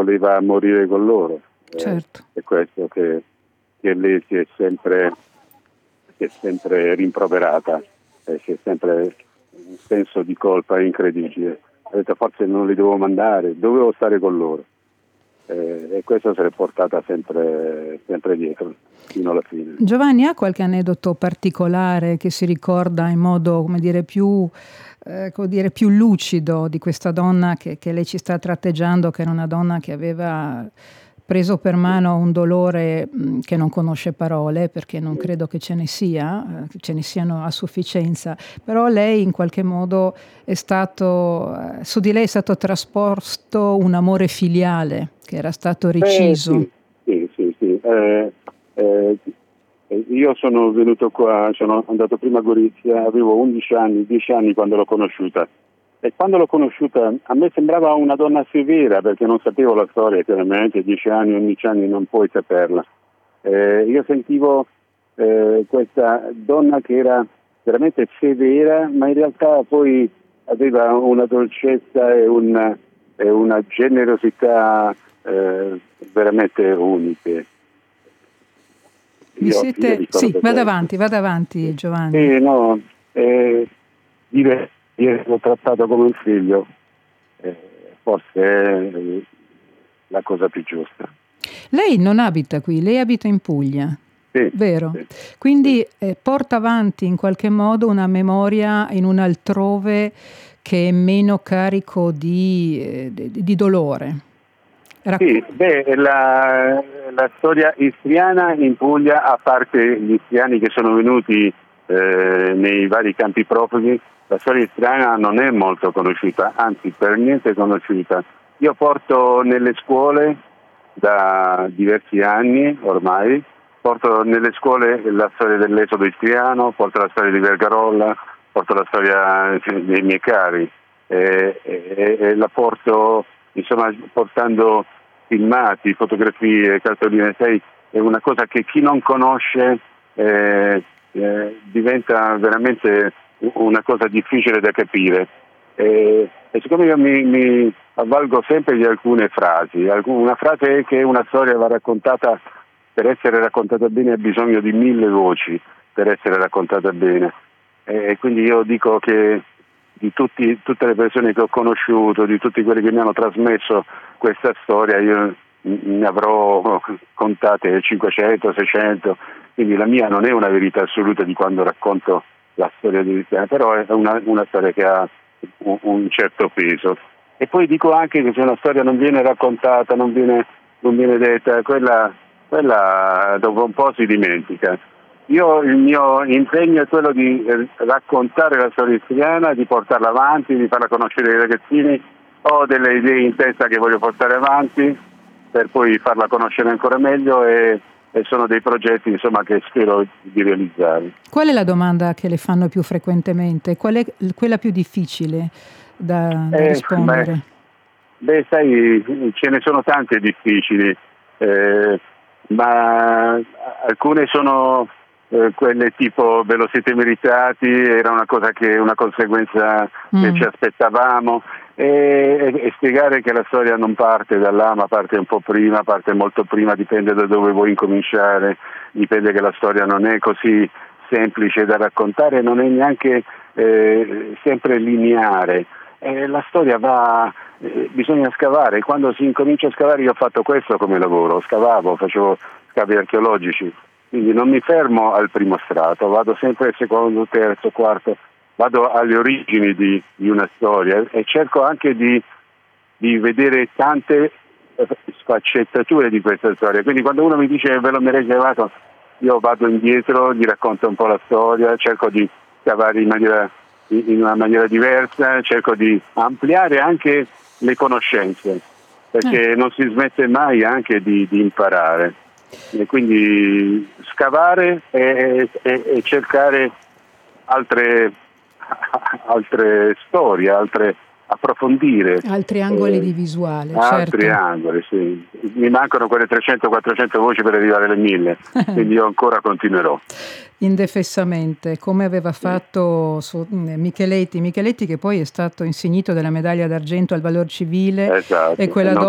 voleva morire con loro. Certo. È questo che lei si è sempre rimproverata, si è sempre un senso di colpa incredibile. Ha detto forse non li dovevo mandare, dovevo stare con loro. E questo se l'è portata sempre dietro fino alla fine. Giovanni, ha qualche aneddoto particolare che si ricorda in modo, più lucido di questa donna che lei ci sta tratteggiando, che era una donna che aveva preso per mano un dolore che non conosce parole, perché non credo che ce ne siano a sufficienza, però lei in qualche modo su di lei è stato trasposto un amore filiale che era stato reciso. Sì. Io sono venuto qua, sono andato prima a Gorizia, avevo 10 anni quando l'ho conosciuta. E quando l'ho conosciuta a me sembrava una donna severa, perché non sapevo la storia, chiaramente, 10 anni, 11 anni non puoi saperla. Io sentivo questa donna che era veramente severa, ma in realtà poi aveva una dolcezza e una generosità veramente uniche. Sì, vada avanti Giovanni. Sì, no, dire di essere trattato come un figlio forse è la cosa più giusta. Lei non abita qui, lei abita in Puglia, sì, vero? Sì. Quindi porta avanti in qualche modo una memoria in un altrove che è meno carico di dolore. Sì, la storia istriana in Puglia, a parte gli istriani che sono venuti nei vari campi profughi, la storia istriana non è molto conosciuta, anzi per niente conosciuta. Io porto nelle scuole da diversi anni ormai, porto nelle scuole la storia dell'esodo istriano, porto la storia di Vergarolla, porto la storia dei miei cari e la porto, insomma, portando filmati, fotografie, cartoline, è una cosa che chi non conosce diventa veramente una cosa difficile da capire. E siccome io mi avvalgo sempre di alcune frasi, una frase è che una storia va raccontata, per essere raccontata bene ha bisogno di 1000 voci per essere raccontata bene, e quindi io dico che di tutte le persone che ho conosciuto, di tutti quelli che mi hanno trasmesso questa storia, io ne avrò contate 500, 600, quindi la mia non è una verità assoluta di quando racconto la storia di Cristiana, però è una storia che ha un certo peso. E poi dico anche che se una storia non viene raccontata, non viene detta, quella dopo un po' si dimentica. Il mio impegno è quello di raccontare la storia istriana, di portarla avanti, di farla conoscere ai ragazzini. Ho delle idee in testa che voglio portare avanti per poi farla conoscere ancora meglio e sono dei progetti, insomma, che spero di realizzare. Qual è la domanda che le fanno più frequentemente? Qual è quella più difficile da rispondere? Sai, ce ne sono tante difficili, ma alcune sono quelle tipo ve lo siete meritati, era una conseguenza che ci aspettavamo, e spiegare che la storia non parte da là, ma parte un po' prima, parte molto prima, dipende da dove vuoi incominciare, dipende che la storia non è così semplice da raccontare, non è neanche sempre lineare. La storia bisogna scavare. Quando si incomincia a scavare, io ho fatto questo come lavoro, facevo scavi archeologici, quindi non mi fermo al primo strato, vado sempre al secondo, terzo, quarto, vado alle origini di una storia e cerco anche di vedere tante sfaccettature di questa storia. Quindi quando uno mi dice ve lo merete elevato, io vado indietro, gli racconto un po' la storia, cerco di scavare in una maniera diversa, cerco di ampliare anche le conoscenze, perché non si smette mai anche di imparare, e quindi scavare e cercare altre storie, approfondire altri angoli di visuale, altri certo. angoli, sì. Mi mancano quelle 300-400 voci per arrivare alle 1000, quindi io ancora continuerò indefessamente, come aveva fatto Micheletti che poi è stato insignito della medaglia d'argento al valor civile. Esatto. E quella